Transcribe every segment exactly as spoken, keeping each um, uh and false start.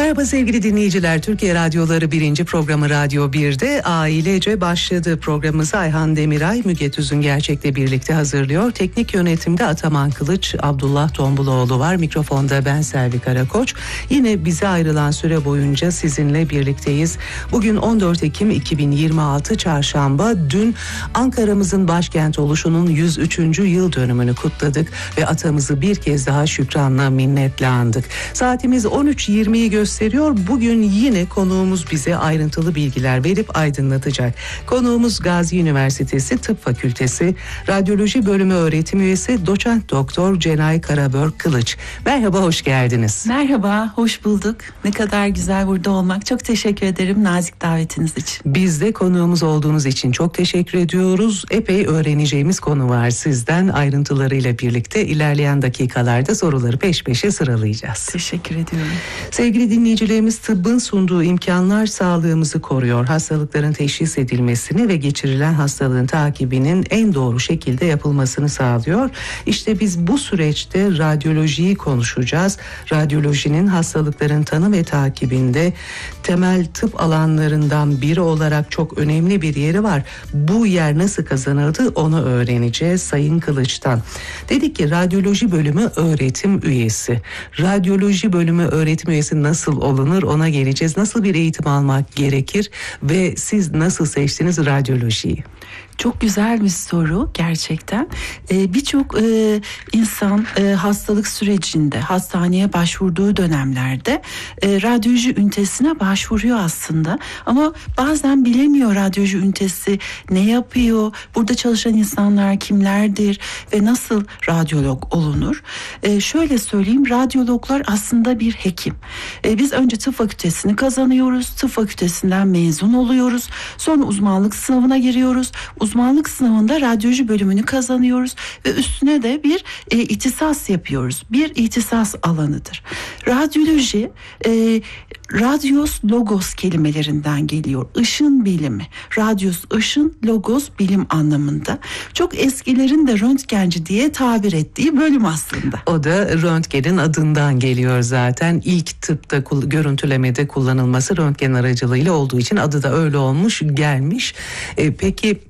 Merhaba sevgili dinleyiciler. Türkiye Radyoları birinci programı Radyo bir'de ailece başladı. Programımızı Ayhan Demiray, Müge Tüzün Gerçek'le birlikte hazırlıyor. Teknik yönetimde Ataman Kılıç, Abdullah Tombuloğlu var. Mikrofonda ben Selvi Karakoç. Yine bize ayrılan süre boyunca sizinle birlikteyiz. Bugün on dört Ekim iki bin yirmi altı Çarşamba. Dün Ankara'mızın başkent oluşunun yüz üçüncü yıl dönümünü kutladık ve atamızı bir kez daha şükranla, minnetle andık. Saatimiz on üç yirmiyi gösteriyor. Bugün yine konuğumuz bize ayrıntılı bilgiler verip aydınlatacak. Konuğumuz Gazi Üniversitesi Tıp Fakültesi Radyoloji Bölümü öğretim üyesi Doçent Doktor Cenay Karabör Kılıç. Merhaba, hoş geldiniz. Merhaba, hoş bulduk. Ne kadar güzel burada olmak. Çok teşekkür ederim nazik davetiniz için. Biz de konuğumuz olduğunuz için çok teşekkür ediyoruz. Epey öğreneceğimiz konu var sizden. Ayrıntılarıyla birlikte ilerleyen dakikalarda soruları peş peşe sıralayacağız. Teşekkür ediyorum. Sevgili dinleyicilerimiz, tıbbın sunduğu imkanlar sağlığımızı koruyor. Hastalıkların teşhis edilmesini ve geçirilen hastalığın takibinin en doğru şekilde yapılmasını sağlıyor. İşte biz bu süreçte radyolojiyi konuşacağız. Radyolojinin hastalıkların tanı ve takibinde temel tıp alanlarından biri olarak çok önemli bir yeri var. Bu yer nasıl kazanıldı onu öğreneceğiz Sayın Kılıç'tan. Dedik ki radyoloji bölümü öğretim üyesi. Radyoloji bölümü öğretim üyesi nasıl olunur ona geleceğiz. Nasıl bir eğitim almak gerekir ve siz nasıl seçtiniz radyolojiyi? Çok güzel bir soru gerçekten. Ee, Birçok e, insan e, hastalık sürecinde hastaneye başvurduğu dönemlerde e, radyoloji ünitesine başvuruyor aslında. Ama bazen bilemiyor radyoloji ünitesi ne yapıyor, burada çalışan insanlar kimlerdir ve nasıl radyolog olunur. E, şöyle söyleyeyim, radyologlar aslında bir hekim. E, biz önce tıp fakültesini kazanıyoruz, tıp fakültesinden mezun oluyoruz, sonra uzmanlık sınavına giriyoruz. Uzmanlık sınavında radyoloji bölümünü kazanıyoruz ve üstüne de bir e, ihtisas yapıyoruz. Bir ihtisas alanıdır. Radyoloji e, radyos logos kelimelerinden geliyor. Işın bilimi. Radyos ışın, logos bilim anlamında. Çok eskilerin de röntgenci diye tabir ettiği bölüm aslında. O da röntgenin adından geliyor zaten. İlk tıpta görüntülemede kullanılması röntgen aracılığıyla olduğu için adı da öyle olmuş, gelmiş. E, peki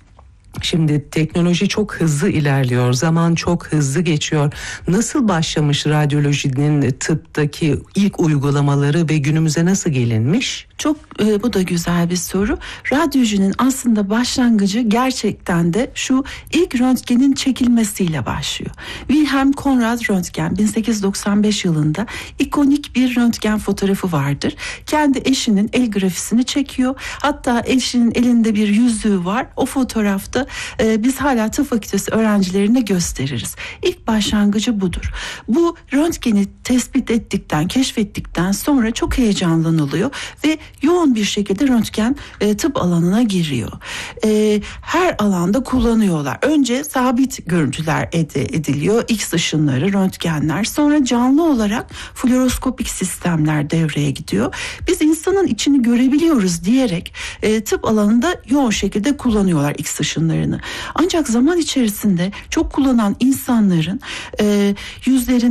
şimdi teknoloji çok hızlı ilerliyor, zaman çok hızlı geçiyor. Nasıl başlamış radyolojinin tıptaki ilk uygulamaları ve günümüze nasıl gelinmiş? Çok e, bu da güzel bir soru. Radyolojinin aslında başlangıcı gerçekten de şu ilk röntgenin çekilmesiyle başlıyor. Wilhelm Conrad Röntgen bin sekiz yüz doksan beş yılında ikonik bir röntgen fotoğrafı vardır. Kendi eşinin el grafisini çekiyor. Hatta eşinin elinde bir yüzüğü var. O fotoğrafta e, biz hala tıp fakültesi öğrencilerine gösteririz. İlk başlangıcı budur. Bu röntgeni tespit ettikten, keşfettikten sonra çok heyecanlanılıyor ve yoğun bir şekilde röntgen e, tıp alanına giriyor. E, her alanda kullanıyorlar. Önce sabit görüntüler ed- ediliyor. X ışınları, röntgenler. Sonra canlı olarak fluoroskopik sistemler devreye gidiyor. Biz insanın içini görebiliyoruz diyerek e, tıp alanında yoğun şekilde kullanıyorlar X ışınlarını. Ancak zaman içerisinde çok kullanan insanların e, yüzlerin